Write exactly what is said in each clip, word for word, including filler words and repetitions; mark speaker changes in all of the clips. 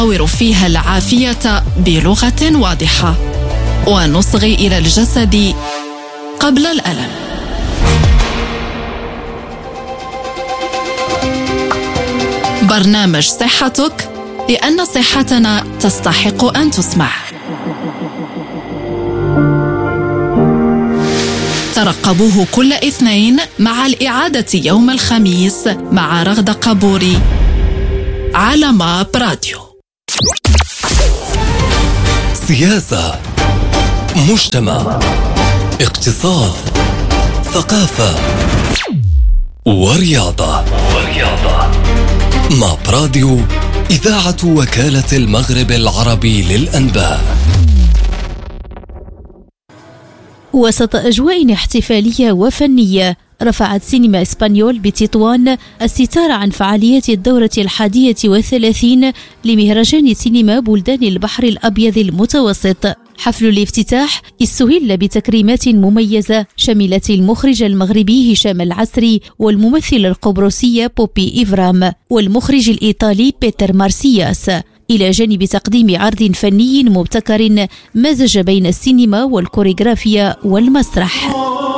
Speaker 1: نصور فيها العافية بلغة واضحة ونصغي إلى الجسد قبل الألم. برنامج صحتك، لأن صحتنا تستحق أن تسمع. ترقبوه كل اثنين مع الإعادة يوم الخميس مع رغدة قبوري على ماب راديو.
Speaker 2: سياسة، مجتمع، اقتصاد، ثقافة ورياضة. ورياضة ماب راديو، إذاعة وكالة المغرب العربي للأنباء.
Speaker 3: وسط أجواء احتفالية وفنية، رفعت سينما إسبانيول بتطوان الستار عن فعاليات الدورة الحادية والثلاثين لمهرجان سينما بلدان البحر الأبيض المتوسط. حفل الافتتاح استهل بتكريمات مميزة شملت المخرج المغربي هشام العسري والممثلة القبرصية بوبي إيفرام والمخرج الإيطالي بيتر مارسياس، إلى جانب تقديم عرض فني مبتكر مزج بين السينما والكوريغرافيا والمسرح.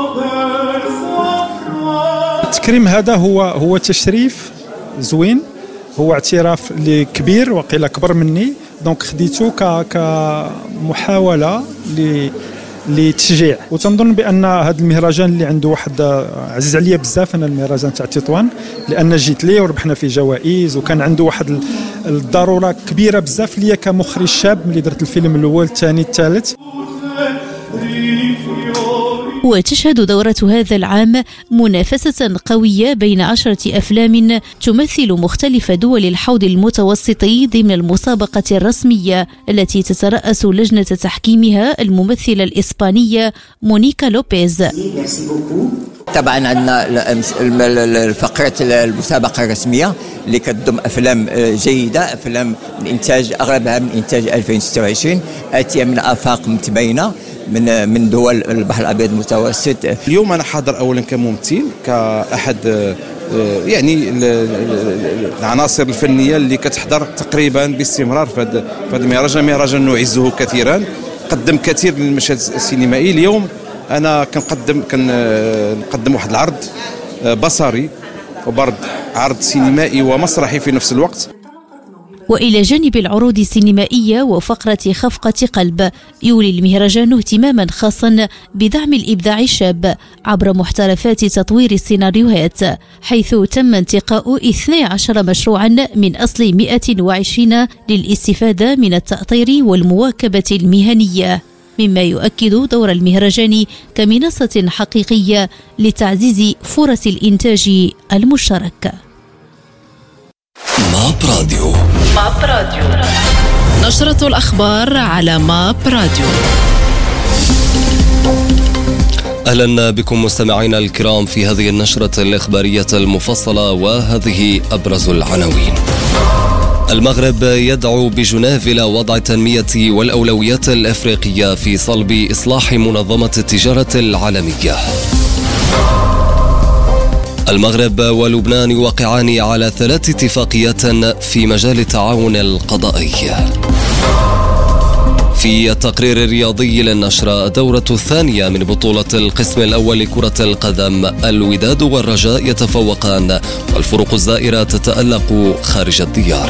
Speaker 4: التكريم هذا هو هو تشريف زوين، هو اعتراف اللي كبير وقيل اكبر مني، دونك خديته ك كمحاوله ل لتشجيع. وتنظن بان هذا المهرجان اللي عنده واحد عزيز عليا بزاف، انا المهرجان تاع تطوان، لان جيت ليه وربحنا فيه جوائز، وكان عنده واحد الضروره كبيره بزاف ليا كمخرج شاب ملي درت الفيلم الاول الثاني الثالث.
Speaker 3: وتشهد دورة هذا العام منافسة قوية بين عشرة أفلام تمثل مختلف دول الحوض المتوسطي ضمن المسابقة الرسمية التي تترأس لجنة تحكيمها الممثلة الإسبانية مونيكا لوبيز.
Speaker 5: طبعا عندنا فقرة المسابقة الرسمية اللي كتضم أفلام جيدة، أفلام من إنتاج أغلبها من إنتاج ألفين وستة وعشرين آتية من آفاق متباينة من من دول البحر الأبيض المتوسط.
Speaker 6: اليوم أنا حاضر أولا كممثل، كأحد يعني العناصر الفنية اللي كتحضر تقريبا باستمرار في هذا المهرجان. مهرجان نعزه كثيرا، قدم كثير من المشهد السينمائي. اليوم أنا كنقدم كنقدم واحد العرض بصري وبرد عرض سينمائي ومسرحي في نفس الوقت.
Speaker 3: وإلى جانب العروض السينمائية وفقرة خفقة قلب، يولي المهرجان اهتماما خاصا بدعم الإبداع الشاب عبر محترفات تطوير السيناريوهات، حيث تم انتقاء اثني عشر مشروعا من أصل مئة وعشرين للاستفادة من التأطير والمواكبة المهنية، مما يؤكد دور المهرجان كمنصة حقيقية لتعزيز فرص الإنتاج المشترك.
Speaker 2: ماب راديو.
Speaker 1: ماب راديو، نشرة الأخبار على ماب راديو.
Speaker 2: أهلا بكم مستمعينا الكرام في هذه النشرة الإخبارية المفصلة، وهذه أبرز العناوين. المغرب يدعو بجنيف إلى وضع التنمية والأولويات الأفريقية في صلب إصلاح منظمة التجارة العالمية. المغرب ولبنان يوقعان على ثلاث اتفاقيات في مجال التعاون القضائي. في التقرير الرياضي للنشرة، الدورة الثانية من بطولة القسم الأول لكرة القدم، الوداد والرجاء يتفوقان والفرق الزائرة تتألق خارج الديار.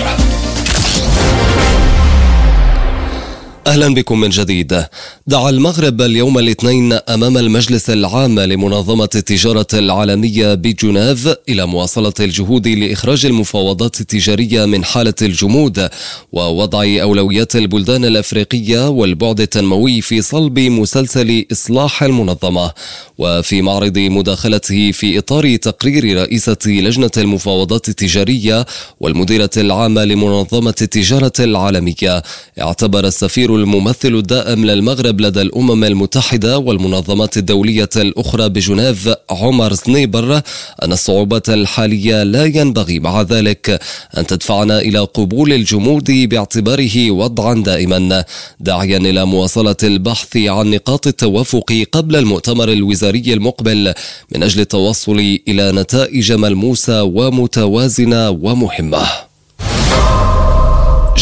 Speaker 2: أهلا بكم من جديد. دعا المغرب اليوم الاثنين أمام المجلس العام لمنظمة التجارة العالمية بجنيف إلى مواصلة الجهود لإخراج المفاوضات التجارية من حالة الجمود ووضع أولويات البلدان الأفريقية والبعد التنموي في صلب مسلسل إصلاح المنظمة. وفي معرض مداخلته في إطار تقرير رئيسة لجنة المفاوضات التجارية والمديرة العامة لمنظمة التجارة العالمية، اعتبر السفير الممثل الدائم للمغرب لدى الأمم المتحدة والمنظمات الدولية الأخرى بجنيف عمر زنيبر أن الصعوبات الحالية لا ينبغي مع ذلك أن تدفعنا إلى قبول الجمود باعتباره وضعا دائما، داعيا إلى مواصلة البحث عن نقاط التوافق قبل المؤتمر الوزاري المقبل من أجل التوصل إلى نتائج ملموسة ومتوازنة ومهمة.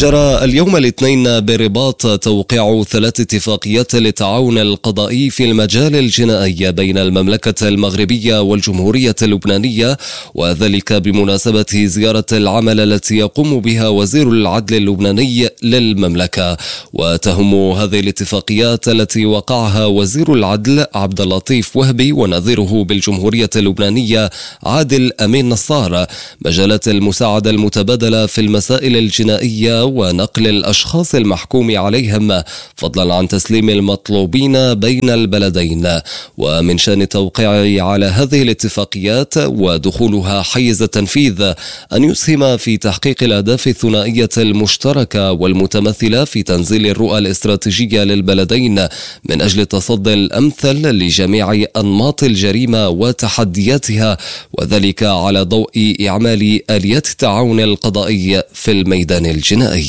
Speaker 2: جرى اليوم الاثنين برباط توقيع ثلاث اتفاقيات للتعاون القضائي في المجال الجنائي بين المملكة المغربية والجمهورية اللبنانية، وذلك بمناسبة زيارة العمل التي يقوم بها وزير العدل اللبناني للمملكة. وتهم هذه الاتفاقيات التي وقعها وزير العدل عبد اللطيف وهبي ونظيره بالجمهورية اللبنانية عادل أمين نصار مجالات المساعدة المتبادلة في المسائل الجنائية ونقل الأشخاص المحكوم عليهم، فضلا عن تسليم المطلوبين بين البلدين. ومن شأن التوقيع على هذه الاتفاقيات ودخولها حيز التنفيذ أن يسهم في تحقيق الأهداف الثنائية المشتركة والمتمثلة في تنزيل الرؤى الاستراتيجية للبلدين من أجل التصدي الأمثل لجميع أنماط الجريمة وتحدياتها، وذلك على ضوء إعمال آليات التعاون القضائي في الميدان الجنائي.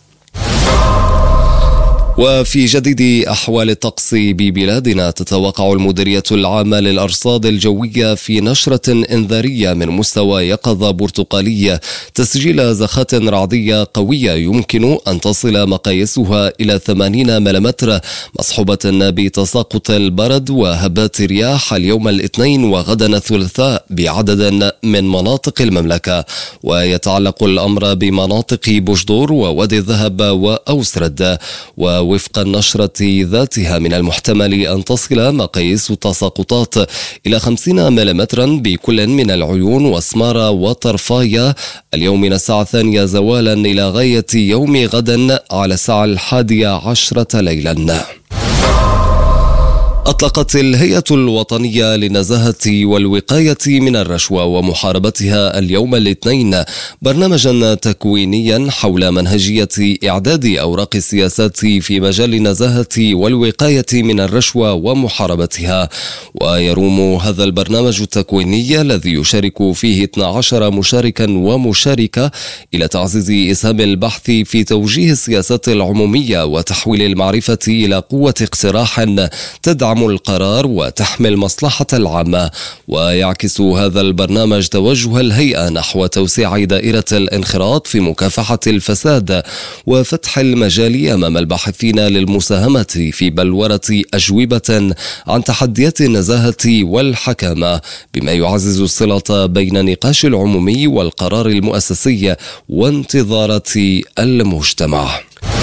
Speaker 2: وفي جديد أحوال الطقس ببلادنا، تتوقع المديرية العامة للأرصاد الجوية في نشرة إنذارية من مستوى يقظة برتقالية تسجيل زخات رعدية قوية يمكن أن تصل مقاييسها إلى ثمانين مليمتر، مصحوبة بتساقط البرد وهبات رياح اليوم الاثنين وغدا الثلاثاء بعدد من مناطق المملكة. ويتعلق الأمر بمناطق بوجدور ووادي الذهب وأوسرد. و وفق النشرة ذاتها من المحتمل أن تصل مقاييس التساقطات إلى خمسين مليمترا بكل من العيون وسمارة وطرفاية اليوم من الساعة الثانية زوالا إلى غاية يوم غدا على الساعة الحادية عشرة ليلا. أطلقت الهيئة الوطنية للنزاهة والوقاية من الرشوة ومحاربتها اليوم الاثنين برنامجا تكوينيا حول منهجية إعداد أوراق السياسات في مجال النزاهة والوقاية من الرشوة ومحاربتها. ويروم هذا البرنامج التكويني الذي يشارك فيه اثنا عشر مشاركا ومشاركة إلى تعزيز إسهام البحث في توجيه السياسات العمومية وتحويل المعرفة إلى قوة اقتراح تدعم القرار وتحمي المصلحة العامة. ويعكس هذا البرنامج توجه الهيئة نحو توسيع دائرة الانخراط في مكافحة الفساد وفتح المجال أمام الباحثين للمساهمة في بلورة أجوبة عن تحديات النزاهة والحكامة، بما يعزز الصلة بين نقاش العمومي والقرار المؤسسي وانتظارات المجتمع.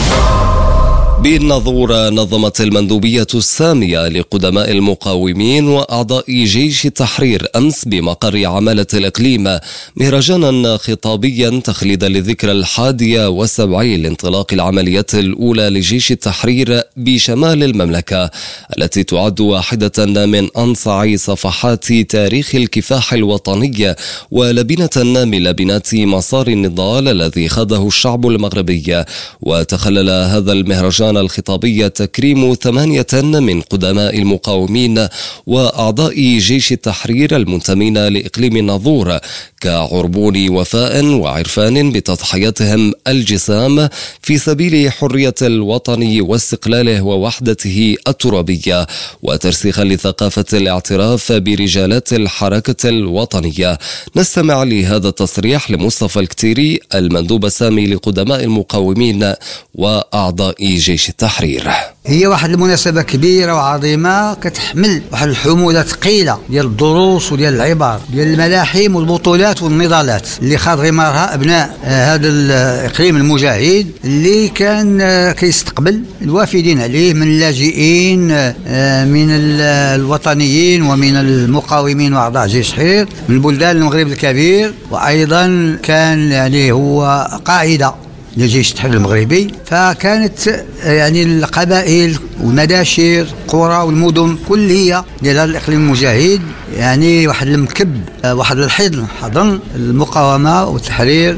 Speaker 2: بالنظور نظمت المندوبية السامية لقدماء المقاومين وأعضاء جيش التحرير أمس بمقر عمالة الإقليم مهرجانا خطابيا تخليدا للذكرى الحادية والسبعين لانطلاق العمليات الأولى لجيش التحرير بشمال المملكة، التي تعد واحدة من أنصع صفحات تاريخ الكفاح الوطني ولبنة من لبنات مسار النضال الذي خاضه الشعب المغربي. وتخلل هذا المهرجان الخطابية تكريم ثمانية من قدماء المقاومين وأعضاء جيش التحرير المنتمين لإقليم الناظور كعربون وفاء وعرفان بتضحياتهم الجسام في سبيل حرية الوطن واستقلاله ووحدته الترابية، وترسيخا لثقافة الاعتراف برجالات الحركة الوطنية. نستمع لهذا التصريح لمصطفى الكتيري المندوب السامي لقدماء المقاومين وأعضاء جيش التحرير.
Speaker 7: هي واحد المناسبة كبيرة وعظيمة كتحمل واحد الحمولة ثقيلة ديال الدروس وديال العبر ديال الملاحم والبطولات والنضالات اللي خاض غمارها أبناء هذا الإقليم المجاهد اللي كان كيستقبل الوافدين عليه من اللاجئين من الوطنيين ومن المقاومين وأعضاء جيش التحرير من بلدان المغرب الكبير، وأيضا كان يعني هو قاعدة لجيش التحرير المغربي. فكانت يعني القبائل والمداشر القرى والمدن كلها ديال هذا الاقليم المجاهد يعني واحد المكب واحد الحضن حضن المقاومه والتحرير،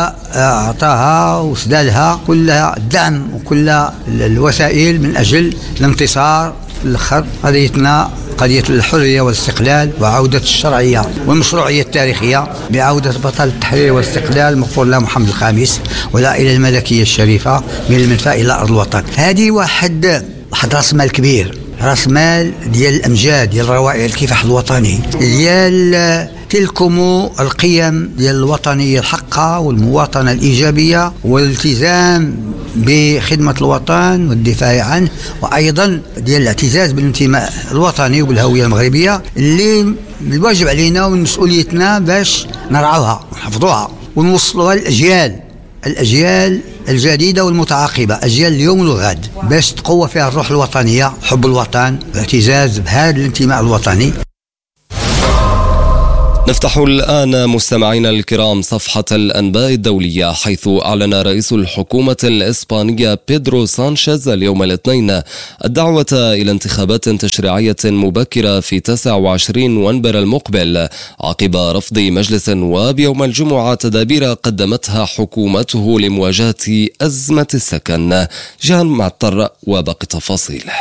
Speaker 7: واعطاها وسدالها كلها الدعم وكل الوسائل من اجل الانتصار. الاخر قضيتنا قضية الحرية والاستقلال وعودة الشرعية والمشروعية التاريخية بعودة بطل التحرير والاستقلال مغفور له محمد الخامس والعائلة الملكية الشريفة من المنفى إلى أرض الوطن. هذه واحد واحد راس مال كبير، راس مال ديال الأمجاد ديال روائع الكفاح الوطني ديال تلكم القيم ديال الوطنية الحقة والمواطنة الإيجابية والالتزام بخدمة الوطن والدفاع عنه، وأيضا ديال الاعتزاز بالانتماء الوطني وبالهوية المغربية اللي الواجب علينا ومن مسؤوليتنا باش نرعوها ونحفظوها ونوصلوها للأجيال الأجيال الجديدة والمتعاقبة، أجيال اليوم والغد، باش تقوى فيها الروح الوطنية، حب الوطن، الاعتزاز بهذا الانتماء الوطني.
Speaker 2: نفتح الآن مستمعينا الكرام صفحة الأنباء الدولية، حيث أعلن رئيس الحكومة الإسبانية بيدرو سانشيز اليوم الاثنين الدعوة إلى انتخابات تشريعية مبكرة في تسعة وعشرين نوفمبر المقبل، عقب رفض مجلس النواب يوم الجمعة تدابير قدمتها حكومته لمواجهة أزمة السكن. جان معطر وباقي التفاصيل.